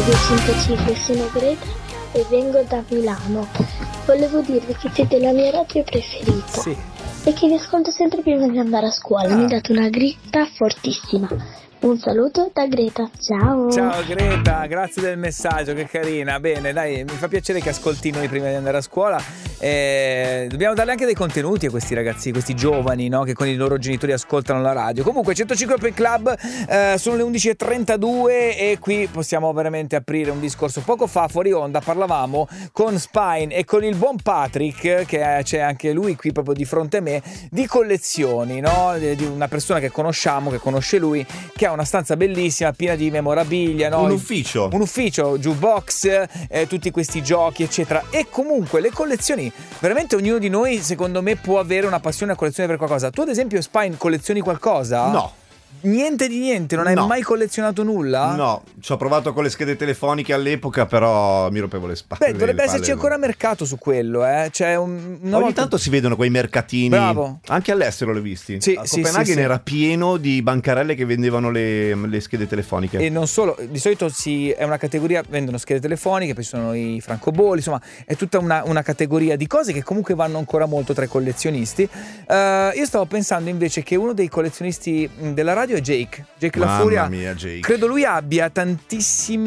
Radio 105, sono Greta e vengo da Milano. Volevo dirvi che siete la mia radio preferita. Sì. E che vi ascolto sempre prima di andare a scuola. Mi date una grinta fortissima. Un saluto da Greta, ciao. Ciao Greta, grazie del messaggio, che carina. Bene, dai, mi fa piacere che ascolti noi prima di andare a scuola. Dobbiamo darle anche dei contenuti a questi ragazzi, questi giovani, no? Che con i loro genitori ascoltano la radio. Comunque 105 Open Club, sono le 11.32 e qui possiamo veramente aprire un discorso. Poco fa fuori onda parlavamo con Spine e con il buon Patrick, che c'è anche lui qui proprio di fronte a me, di collezioni, no? Di una persona che conosciamo, che conosce lui, che ha una stanza bellissima piena di memorabilia, no? Un ufficio, jukebox, tutti questi giochi eccetera. E comunque le collezioni, veramente ognuno di noi secondo me può avere una passione a collezione per qualcosa. Tu ad esempio Spine collezioni qualcosa? No. Niente di niente, non hai mai collezionato nulla? No, ci ho provato con le schede telefoniche all'epoca, però mi rompevo le spalle. Beh, dovrebbe esserci ancora mercato su quello, C'è ogni tanto si vedono quei mercatini. Bravo. Anche all'estero l'ho visti. Sì, a Copenaghen era pieno di bancarelle che vendevano le schede telefoniche. E non solo, di solito è una categoria, vendono schede telefoniche, poi sono i francobolli, insomma è tutta una categoria di cose che comunque vanno ancora molto tra i collezionisti. Io stavo pensando invece che uno dei collezionisti della radio è Jake La Furia. Mamma mia, Jake. Credo lui abbia tante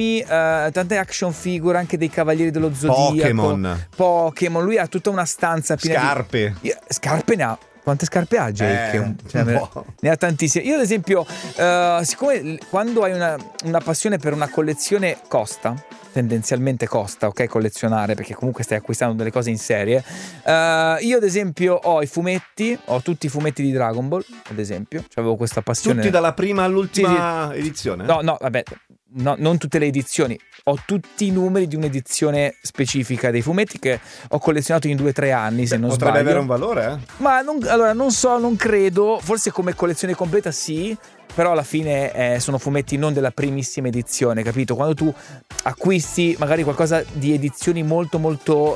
action figure, anche dei Cavalieri dello Zodiaco, Pokémon. Lui ha tutta una stanza piena scarpe. Scarpe ne ha. Quante scarpe ha Jake? Ne ha tantissime. Io ad esempio, siccome quando hai una passione per una collezione tendenzialmente costa, ok, collezionare, perché comunque stai acquistando delle cose in serie. Io ad esempio ho tutti i fumetti di Dragon Ball, ad esempio, avevo questa passione. Tutti dalla prima all'ultima edizione? No, vabbè, no, non tutte le edizioni, ho tutti i numeri di un'edizione specifica dei fumetti che ho collezionato in 2-3 anni, se non sbaglio. Potrebbe avere un valore, Ma non so, non credo, forse come collezione completa sì, però alla fine sono fumetti non della primissima edizione, capito? Quando tu acquisti magari qualcosa di edizioni molto molto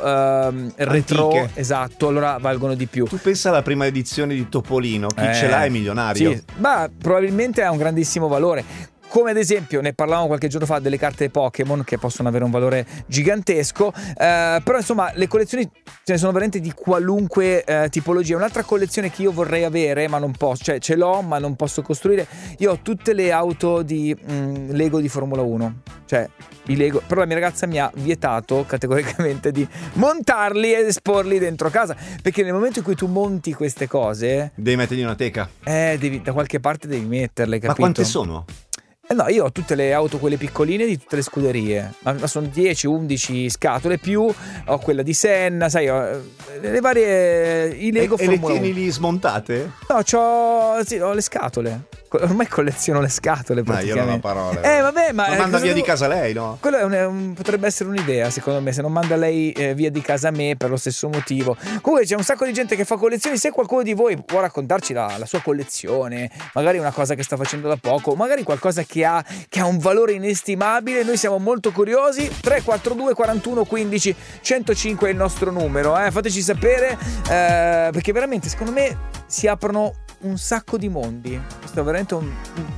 retro, antiche. Esatto, allora valgono di più. Tu pensa alla prima edizione di Topolino, chi ce l'ha è milionario. Sì, ma probabilmente ha un grandissimo valore. Come ad esempio ne parlavamo qualche giorno fa delle carte Pokémon, che possono avere un valore gigantesco, però insomma le collezioni ce ne sono veramente di qualunque tipologia. Un'altra collezione che io vorrei avere ma non posso, cioè ce l'ho ma non posso costruire, io ho tutte le auto di Lego di Formula 1, cioè i Lego, però la mia ragazza mi ha vietato categoricamente di montarli ed esporli dentro casa, perché nel momento in cui tu monti queste cose devi mettergli una teca, da qualche parte devi metterle, capito? Ma quante sono? No, io ho tutte le auto, quelle piccoline di tutte le scuderie, ma sono 10-11 scatole, più ho quella di Senna, sai, ho le varie, i Lego Formula 1. E le tieni lì smontate? No, ho le scatole. Ormai colleziono le scatole praticamente. Ma io non ho parole. Vabbè, ma non manda via di casa lei, no? Quello potrebbe essere un'idea, secondo me, se non manda lei via di casa me per lo stesso motivo. Comunque c'è un sacco di gente che fa collezioni. Se qualcuno di voi può raccontarci la sua collezione, magari una cosa che sta facendo da poco, magari qualcosa che ha un valore inestimabile, noi siamo molto curiosi. 342 41 15 105 è il nostro numero, fateci sapere, perché veramente secondo me si aprono un sacco di mondi. Questo è veramente un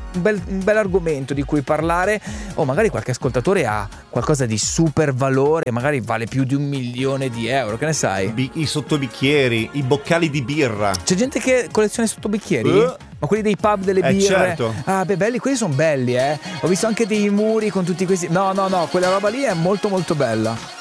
bel argomento di cui parlare. Magari qualche ascoltatore ha qualcosa di super valore, magari vale più di 1 milione di euro, che ne sai? I sottobicchieri, i boccali di birra. C'è gente che colleziona sottobicchieri? Ma quelli dei pub, delle birre? Certo. Ah, beh, belli, quelli sono belli, Ho visto anche dei muri con tutti questi. No, quella roba lì è molto molto bella.